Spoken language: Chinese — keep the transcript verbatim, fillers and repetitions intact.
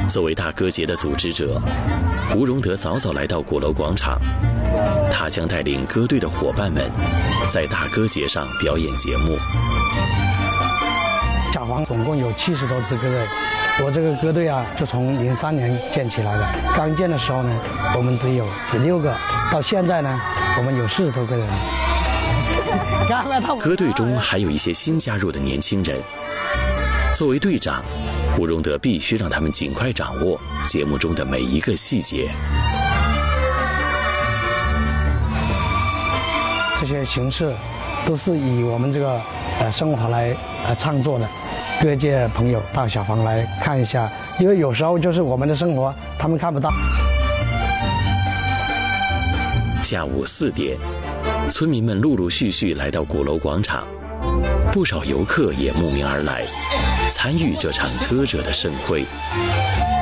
作为大歌节的组织者，吴荣德早早来到鼓楼广场，他将带领歌队的伙伴们在大歌节上表演节目。 小黄总共有七十多支歌队，我这个歌队啊，就从零三年建起来的。刚建的时候呢，我们只有只六个，到现在呢，我们有四十多个人。 歌队中还有一些新加入的年轻人。作为队长，吴荣德必须让他们尽快掌握节目中的每一个细节。 这些形式都是以我们这个呃生活来呃创作的，各界朋友到小房来看一下，因为有时候就是我们的生活他们看不到。 下午四点，村民们陆陆续续来到鼓楼广场，不少游客也慕名而来，参与这场歌者的盛会。